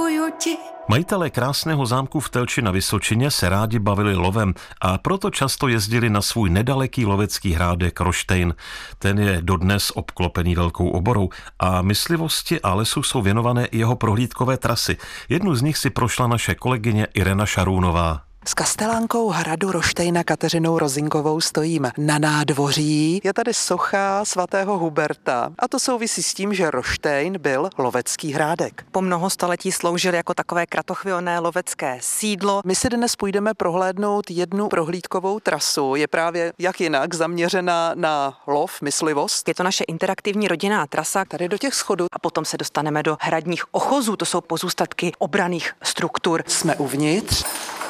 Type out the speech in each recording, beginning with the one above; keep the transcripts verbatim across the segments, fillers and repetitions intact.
miluju ti. Majitelé krásného zámku v Telči na Vysočině se rádi bavili lovem a proto často jezdili na svůj nedaleký lovecký hrádek Roštejn. Ten je dodnes obklopený velkou oborou a myslivosti a lesu jsou věnované i jeho prohlídkové trasy. Jednu z nich si prošla naše kolegyně Irena Šarůnová. S kastelánkou hradu Roštejna Kateřinou Rozinkovou stojím na nádvoří. Je tady socha svatého Huberta a to souvisí s tím, že Roštejn byl lovecký hrádek. Po mnoho století sloužil jako takové kratochvilné lovecké sídlo. My si dnes půjdeme prohlédnout jednu prohlídkovou trasu. Je právě jak jinak zaměřená na lov, myslivost. Je to naše interaktivní rodinná trasa. Tady do těch schodů. A potom se dostaneme do hradních ochozů. To jsou pozůstatky obranných struktur. Jsme uvnitř.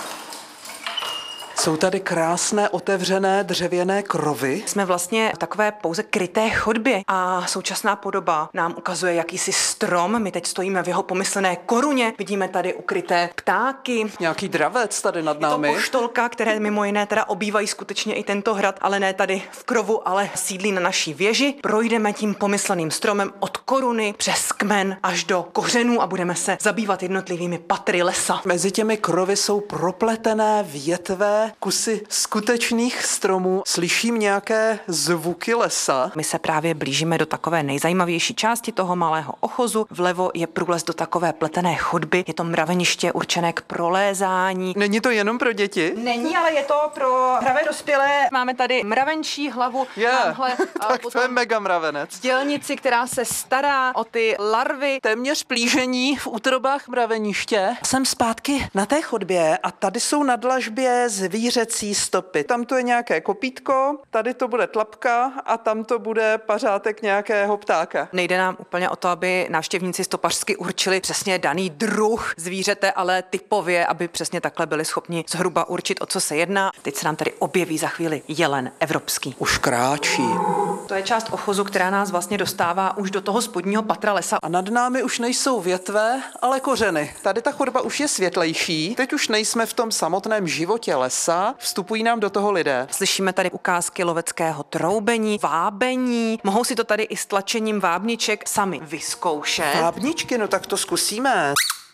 Jsou tady krásné otevřené dřevěné krovy. Jsme vlastně v takové pouze kryté chodbě a současná podoba nám ukazuje jakýsi strom. My teď stojíme v jeho pomyslené koruně. Vidíme tady ukryté ptáky. Nějaký dravec tady nad námi. Je to poštolka, které mimo jiné teda obývají skutečně i tento hrad, ale ne tady v krovu, ale sídlí na naší věži. Projdeme tím pomysleným stromem od koruny přes kmen až do kořenů a budeme se zabývat jednotlivými patry lesa. Mezi těmi krovy jsou propletené větve, kusy skutečných stromů. Slyším nějaké zvuky lesa. My se právě blížíme do takové nejzajímavější části toho malého ochozu. Vlevo je průlez do takové pletené chodby. Je to mraveniště určené k prolézání. Není to jenom pro děti? Není, ale je to pro hravé dospělé. Máme tady mravenčí hlavu. Yeah, tamhle, tak to je mega mravenec. Dělnici, která se stará o ty larvy. Téměř plížení v útrobách mraveniště. Jsem zpátky na té chodbě a tady jsou na dlažbě zvířecí stopy. Tam to je nějaké kopítko, tady to bude tlapka a tam to bude pařátek nějakého ptáka. Nejde nám úplně o to, aby návštěvníci stopařsky určili přesně daný druh zvířete, ale typově, aby přesně takhle byli schopni zhruba určit, o co se jedná. Teď se nám tady objeví za chvíli jelen evropský. Už kráčí. To je část ochozu, která nás vlastně dostává už do toho spodního patra lesa. A nad námi už nejsou větve, ale kořeny. Tady ta chodba už je světlejší. Teď už nejsme v tom samotném životě lesa. Vstupují nám do toho lidé. Slyšíme tady ukázky loveckého troubení, vábení. Mohou si to tady i s tlačením vábniček sami vyzkoušet. Vábničky, no tak to zkusíme.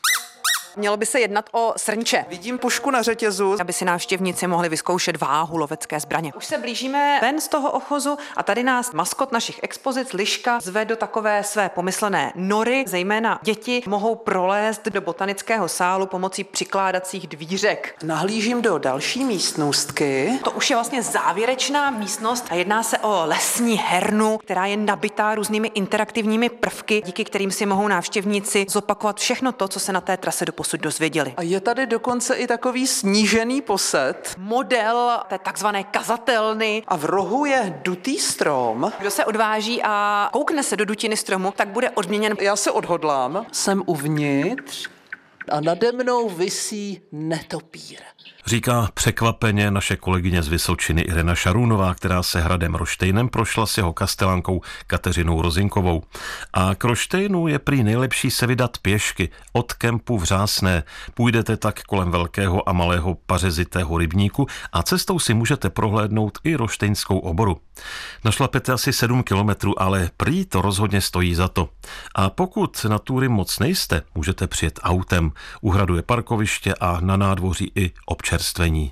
Mělo by se jednat o srnče. Vidím pušku na řetězu. Aby si návštěvníci mohli vyzkoušet váhu lovecké zbraně. Už se blížíme ven z toho ochozu a tady nás maskot našich expozic Liška zve do takové své pomyslené nory. Zejména děti mohou prolézt do botanického sálu pomocí přikládacích dvířek. Nahlížím do další místnostky. To už je vlastně závěrečná místnost a jedná se o lesní hernu, která je nabitá různými interaktivními prvky, díky kterým si mohou návštěvníci zopakovat všechno to, co se na té trase doposud dozvěděli. A je tady dokonce i takový snížený posed. Model té takzvané kazatelny. A v rohu je dutý strom. Kdo se odváží a koukne se do dutiny stromu, tak bude odměněn. Já se odhodlám. Jsem uvnitř a nade mnou visí netopír. Říká překvapeně naše kolegyně z Vysočiny Irena Šarůnová, která se hradem Roštejnem prošla s jeho kastelánkou Kateřinou Rozinkovou. A k Roštejnu je prý nejlepší se vydat pěšky od kempu v Řásné. Půjdete tak kolem velkého a malého pařezitého rybníku a cestou si můžete prohlédnout i roštejnskou oboru. Našlapete asi sedm kilometrů, ale prý to rozhodně stojí za to. A pokud na túry moc nejste, můžete přijet autem. U hradu je parkoviště a na nádvoří i občerstvení.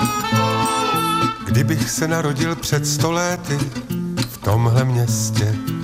Kdybych se narodil před sto lety v tomhle městě,